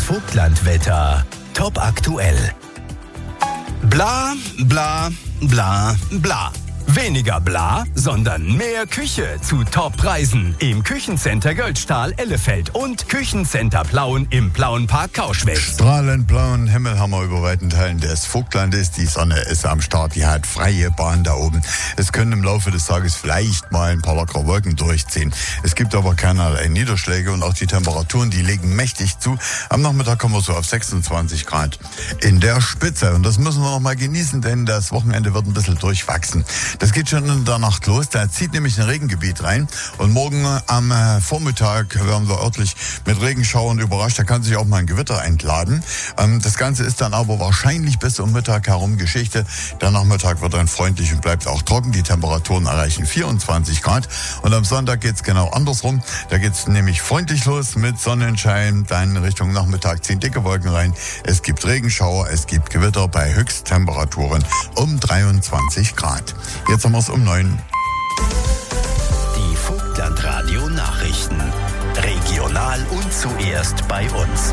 Vogtlandwetter. Top aktuell. Bla, bla, bla, bla. Weniger bla, sondern mehr Küche zu Top-Preisen im Küchencenter Göldstahl, Ellefeld und Küchencenter Plauen im Plauenpark Kauschwitz. Strahlend blauen Himmel haben wir über weiten Teilen des Vogtlandes. Die Sonne ist am Start, die hat freie Bahn da oben. Es können im Laufe des Tages vielleicht mal ein paar lockere Wolken durchziehen. Es gibt aber keinerlei Niederschläge und auch die Temperaturen, die legen mächtig zu. Am Nachmittag kommen wir so auf 26 Grad in der Spitze. Und das müssen wir noch mal genießen, denn das Wochenende wird ein bisschen durchwachsen. Das geht schon in der Nacht los. Da zieht nämlich ein Regengebiet rein. Und morgen am Vormittag werden wir örtlich mit Regenschauern überrascht. Da kann sich auch mal ein Gewitter entladen. Das Ganze ist dann aber wahrscheinlich bis um Mittag herum Geschichte. Der Nachmittag wird dann freundlich und bleibt auch trocken. Die Temperaturen erreichen 24 Grad. Und am Sonntag geht's genau andersrum. Da geht's nämlich freundlich los mit Sonnenschein. Dann Richtung Nachmittag ziehen dicke Wolken rein. Es gibt Regenschauer, es gibt Gewitter bei Höchsttemperaturen um 23 Grad. Jetzt haben wir es um 9. Die Vogtlandradio Nachrichten. Regional und zuerst bei uns.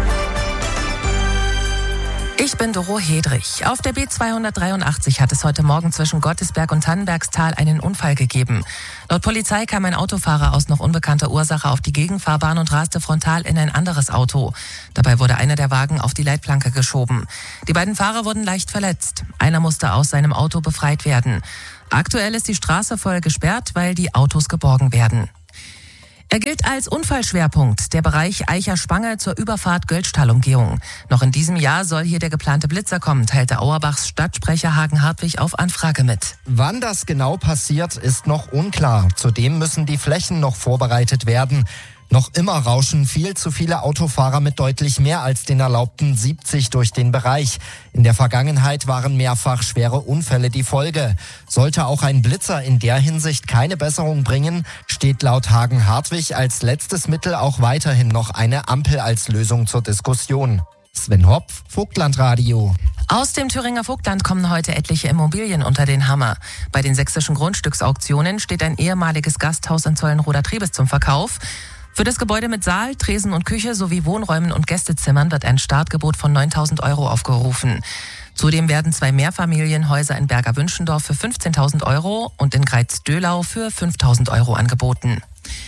Ich bin Doro Hedrich. Auf der B283 hat es heute Morgen zwischen Gottesberg und Tannenbergstal einen Unfall gegeben. Laut Polizei kam ein Autofahrer aus noch unbekannter Ursache auf die Gegenfahrbahn und raste frontal in ein anderes Auto. Dabei wurde einer der Wagen auf die Leitplanke geschoben. Die beiden Fahrer wurden leicht verletzt. Einer musste aus seinem Auto befreit werden. Aktuell ist die Straße voll gesperrt, weil die Autos geborgen werden. Er gilt als Unfallschwerpunkt, der Bereich Eicher-Spange zur Überfahrt Göldstahl-Umgehung. Noch in diesem Jahr soll hier der geplante Blitzer kommen, teilte Auerbachs Stadtsprecher Hagen Hartwig auf Anfrage mit. Wann das genau passiert, ist noch unklar. Zudem müssen die Flächen noch vorbereitet werden. Noch immer rauschen viel zu viele Autofahrer mit deutlich mehr als den erlaubten 70 durch den Bereich. In der Vergangenheit waren mehrfach schwere Unfälle die Folge. Sollte auch ein Blitzer in der Hinsicht keine Besserung bringen, steht laut Hagen Hartwig als letztes Mittel auch weiterhin noch eine Ampel als Lösung zur Diskussion. Sven Hopf, Vogtlandradio. Aus dem Thüringer Vogtland kommen heute etliche Immobilien unter den Hammer. Bei den sächsischen Grundstücksauktionen steht ein ehemaliges Gasthaus in Zollenroda-Triebes zum Verkauf. Für das Gebäude mit Saal, Tresen und Küche sowie Wohnräumen und Gästezimmern wird ein Startgebot von 9.000 € aufgerufen. Zudem werden 2 Mehrfamilienhäuser in Berger-Wünschendorf für 15.000 € und in Greiz-Döhlau für 5.000 € angeboten.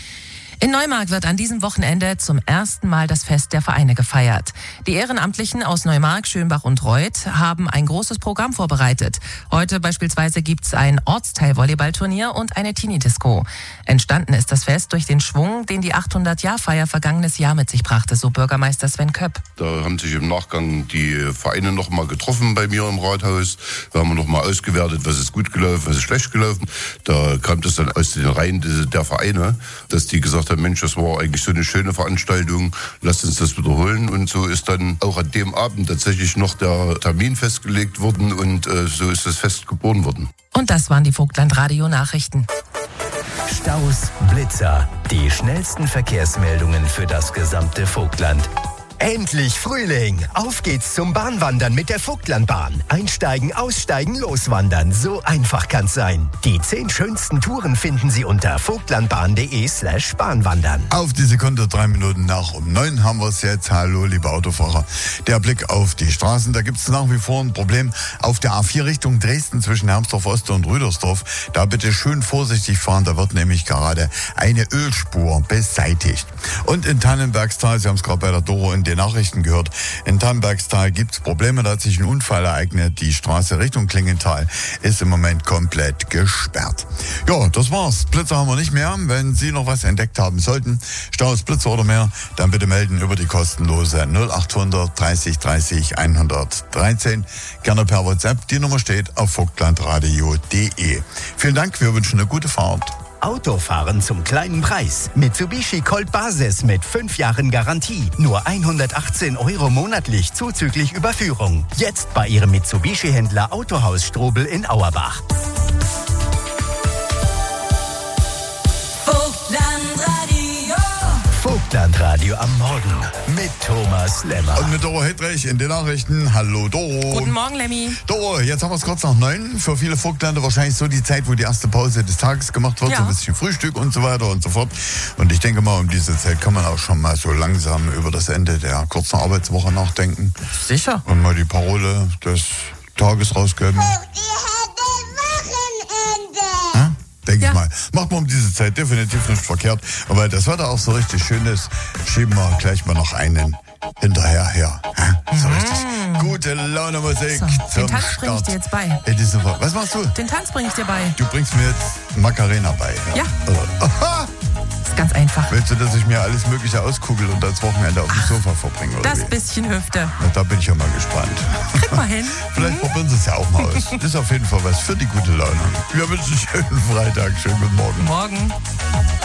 In Neumark wird an diesem Wochenende zum ersten Mal das Fest der Vereine gefeiert. Die Ehrenamtlichen aus Neumark, Schönbach und Reuth haben ein großes Programm vorbereitet. Heute beispielsweise gibt's ein Ortsteil-Volleyballturnier und eine Teenie-Disco. Entstanden ist das Fest durch den Schwung, den die 800-Jahr-Feier vergangenes Jahr mit sich brachte, so Bürgermeister Sven Köpp. Da haben sich im Nachgang die Vereine noch mal getroffen bei mir im Rathaus. Da haben wir noch mal ausgewertet, was ist gut gelaufen, was ist schlecht gelaufen. Da kam das dann aus den Reihen der Vereine, dass die gesagt haben, Mensch, das war eigentlich so eine schöne Veranstaltung, lasst uns das wiederholen. Und so ist dann auch an dem Abend tatsächlich noch der Termin festgelegt worden und so ist das Fest geboren worden. Und das waren die Vogtlandradio-Nachrichten. Staus, Blitzer, die schnellsten Verkehrsmeldungen für das gesamte Vogtland. Endlich Frühling! Auf geht's zum Bahnwandern mit der Vogtlandbahn. Einsteigen, aussteigen, loswandern. So einfach kann's sein. Die 10 schönsten Touren finden Sie unter vogtlandbahn.de/Bahnwandern. Auf die Sekunde 3 Minuten nach um 9 haben wir es jetzt. Hallo, liebe Autofahrer. Der Blick auf die Straßen. Da gibt es nach wie vor ein Problem auf der A4 Richtung Dresden zwischen Hermsdorf-Ost und Rüdersdorf. Da bitte schön vorsichtig fahren. Da wird nämlich gerade eine Ölspur beseitigt. Und in Tannenbergstal, Sie haben es gerade bei der Doro in den Nachrichten gehört, in Tannenbergstal gibt es Probleme. Da hat sich ein Unfall ereignet. Die Straße Richtung Klingenthal ist im Moment komplett gesperrt. Ja, das war's. Blitzer haben wir nicht mehr. Wenn Sie noch was entdeckt haben sollten, Staus, Blitzer oder mehr, dann bitte melden über die kostenlose 0800 30 30 113. Gerne per WhatsApp. Die Nummer steht auf vogtlandradio.de. Vielen Dank. Wir wünschen eine gute Fahrt. Autofahren zum kleinen Preis. Mitsubishi Colt Basis mit 5 Jahren Garantie. Nur 118 € monatlich zuzüglich Überführung. Jetzt bei Ihrem Mitsubishi-Händler Autohaus Strobel in Auerbach. Vogtlandradio am Morgen mit Thomas Lemmer. Und mit Doro Hedrich in den Nachrichten. Hallo Doro. Guten Morgen, Lemmy. Doro, jetzt haben wir es kurz nach 9. Für viele Vogtländer wahrscheinlich so die Zeit, wo die erste Pause des Tages gemacht wird. Ja. So ein bisschen Frühstück und so weiter und so fort. Und ich denke mal, um diese Zeit kann man auch schon mal so langsam über das Ende der kurzen Arbeitswoche nachdenken. Sicher. Und mal die Parole des Tages rausgeben. Denke ich mal. Macht man um diese Zeit definitiv nicht verkehrt. Und weil das Wetter auch so richtig schön ist, schieben wir gleich mal noch einen hinterher her. So richtig gute Laune Musik So, den zum Tanz bringe ich Start. dir jetzt bei. In diesem Fall. Was machst du? Den Tanz bringe ich dir bei. Du bringst mir jetzt Macarena bei. Ja. Aha. Ist ganz einfach. Willst du, dass ich mir alles Mögliche auskugel und das Wochenende auf dem Sofa verbringe? Oder Das wie? bisschen Hüfte. Na, da bin ich ja mal gespannt. Krieg mal hin. Vielleicht probieren Sie es ja auch mal aus. Das ist auf jeden Fall was für die gute Laune. Wir wünschen einen schönen Freitag. Schönen guten Morgen. Morgen.